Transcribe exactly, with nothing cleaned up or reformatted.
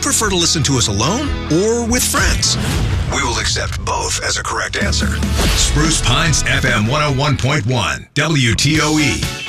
prefer to listen to us alone or with friends? We will accept both as a correct answer. Spruce Pines F M one oh one point one, W T O E.